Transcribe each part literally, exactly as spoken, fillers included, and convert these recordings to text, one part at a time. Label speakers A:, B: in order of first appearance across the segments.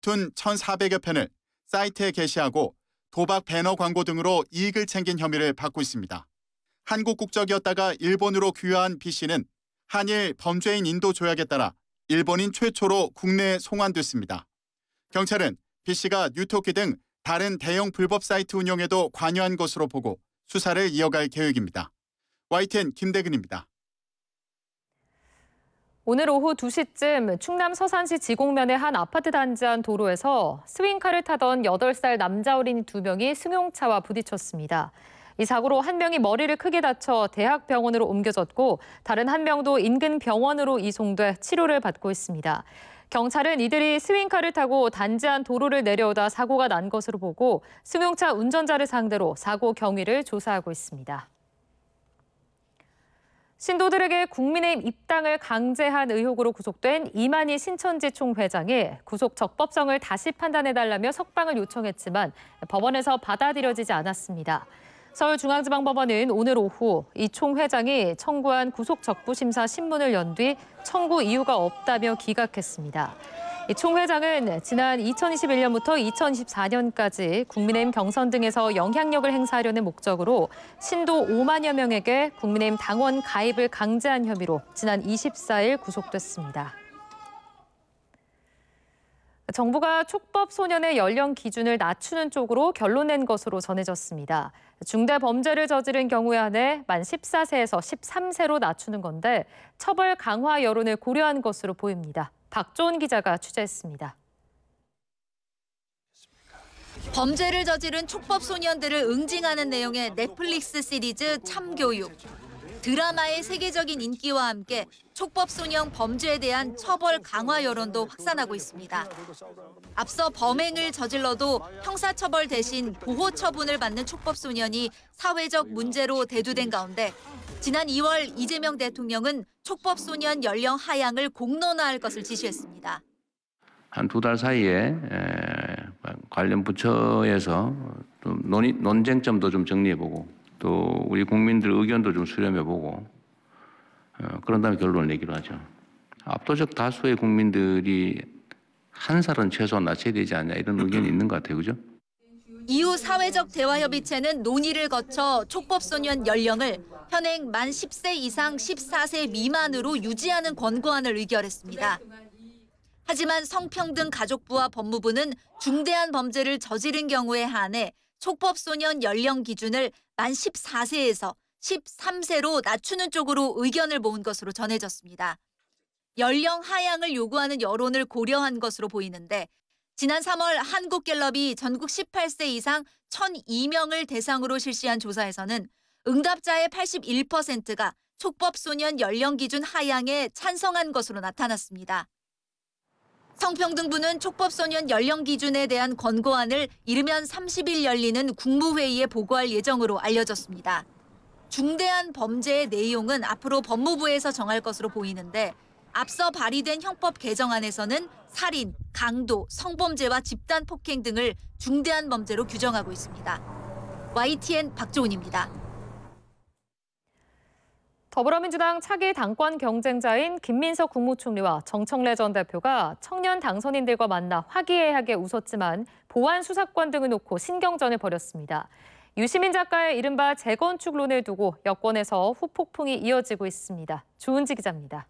A: 웹툰 천사백여 편을 사이트에 게시하고 도박 배너 광고 등으로 이익을 챙긴 혐의를 받고 있습니다. 한국 국적이었다가 일본으로 귀화한 B씨는 한일 범죄인 인도 조약에 따라 일본인 최초로 국내에 송환됐습니다. 경찰은 B씨가 뉴토끼 등 다른 대형 불법 사이트 운영에도 관여한 것으로 보고 수사를 이어갈 계획입니다. 와이티엔 김대근입니다.
B: 오늘 오후 두 시쯤 충남 서산시 지곡면의 한 아파트 단지 안 도로에서 스윙카를 타던 여덟 살 남자 어린이 두 명이 승용차와 부딪혔습니다. 이 사고로 한 명이 머리를 크게 다쳐 대학병원으로 옮겨졌고 다른 한 명도 인근 병원으로 이송돼 치료를 받고 있습니다. 경찰은 이들이 스윙카를 타고 단지 안 도로를 내려오다 사고가 난 것으로 보고 승용차 운전자를 상대로 사고 경위를 조사하고 있습니다. 신도들에게 국민의힘 입당을 강제한 의혹으로 구속된 이만희 신천지총 회장이 구속 적법성을 다시 판단해달라며 석방을 요청했지만 법원에서 받아들여지지 않았습니다. 서울중앙지방법원은 오늘 오후 이 총 회장이 청구한 구속적부심사 신문을 연 뒤 청구 이유가 없다며 기각했습니다. 이 총 회장은 지난 이천이십일 년부터 이천이십사 년까지 국민의힘 경선 등에서 영향력을 행사하려는 목적으로 신도 오만여 명에게 국민의힘 당원 가입을 강제한 혐의로 지난 이십사 일 구속됐습니다. 정부가 촉법 소년의 연령 기준을 낮추는 쪽으로 결론 낸 것으로 전해졌습니다. 중대 범죄를 저지른 경우에 한해 만 열네 세에서 열세 세로 낮추는 건데 처벌 강화 여론을 고려한 것으로 보입니다. 박조은 기자가 취재했습니다.
C: 범죄를 저지른 촉법 소년들을 응징하는 내용의 넷플릭스 시리즈 참교육. 드라마의 세계적인 인기와 함께 촉법 소년 범죄에 대한 처벌 강화 여론도 확산하고 있습니다. 앞서 범행을 저질러도 형사처벌 대신 보호 처분을 받는 촉법 소년이 사회적 문제로 대두된 가운데 지난 이월 이재명 대통령은 촉법 소년 연령 하향을 공론화할 것을 지시했습니다.
D: 한 두 달 사이에 관련 부처에서 좀 논의, 논쟁점도 좀 정리해보고 또 우리 국민들 의견도 좀 수렴해보고 그런 다음에 결론을 내기로 하죠. 압도적 다수의 국민들이 한 살은 최소한 낮춰야 되지 않냐 이런 의견이 있는 것 같아요. 그죠?
C: 이후 사회적 대화협의체는 논의를 거쳐 촉법소년 연령을 현행 만 십 세 이상 열네 세 미만으로 유지하는 권고안을 의결했습니다. 하지만 성평등가족부와 법무부는 중대한 범죄를 저지른 경우에 한해 촉법소년 연령 기준을 만 열네 세에서 열세 세로 낮추는 쪽으로 의견을 모은 것으로 전해졌습니다. 연령 하향을 요구하는 여론을 고려한 것으로 보이는데 지난 삼월 한국갤럽이 전국 십팔 세 이상 천이 명을 대상으로 실시한 조사에서는 응답자의 팔십일 퍼센트가 촉법소년 연령 기준 하향에 찬성한 것으로 나타났습니다. 성평등부는 촉법소년 연령 기준에 대한 권고안을 이르면 삼십 일 열리는 국무회의에 보고할 예정으로 알려졌습니다. 중대한 범죄의 내용은 앞으로 법무부에서 정할 것으로 보이는데 앞서 발의된 형법 개정안에서는 살인, 강도, 성범죄와 집단 폭행 등을 중대한 범죄로 규정하고 있습니다. 와이티엔 박조은입니다.
B: 더불어민주당 차기 당권 경쟁자인 김민석 국무총리와 정청래 전 대표가 청년 당선인들과 만나 화기애애하게 웃었지만 보안 수사권 등을 놓고 신경전을 벌였습니다. 유시민 작가의 이른바 재건축론을 두고 여권에서 후폭풍이 이어지고 있습니다. 조은지 기자입니다.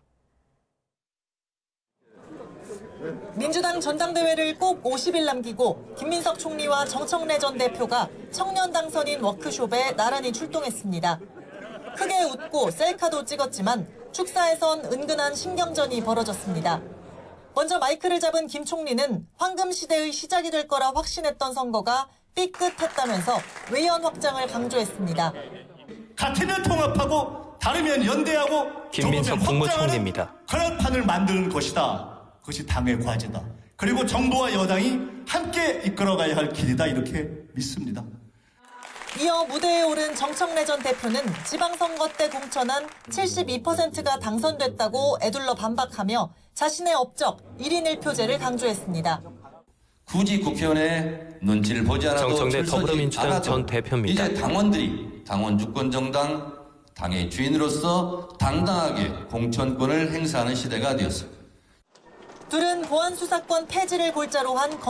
E: 민주당 전당대회를 꼭 오십 일 남기고 김민석 총리와 정청래 전 대표가 청년 당선인 워크숍에 나란히 출동했습니다. 크게 웃고 셀카도 찍었지만 축사에선 은근한 신경전이 벌어졌습니다. 먼저 마이크를 잡은 김 총리는 황금 시대의 시작이 될 거라 확신했던 선거가 삐끗했다면서 외연 확장을 강조했습니다.
F: 같으면 통합하고 다르면 연대하고
G: 김민석 국무총리입니다.
F: 그런 판을 만드는 것이다. 그것이 당의 과제다. 그리고 정부와 여당이 함께 이끌어가야 할 길이다 이렇게 믿습니다.
E: 이어 무대에 오른 정청래 전 대표는 지방선거 때 공천한 칠십이 퍼센트가 당선됐다고 애둘러 반박하며 자신의 업적 일 인 일 표제를 강조했습니다.
H: 굳이 국회의원의 눈치를 보지 않아도
G: 정청래 더불어민주당 전 대표입니다.
H: 이제 당원들이 당원 주권 정당, 당의 주인으로서 당당하게 공천권을 행사하는 시대가 되었습니다.
E: 둘은 보안수사권 폐지를 골자로 한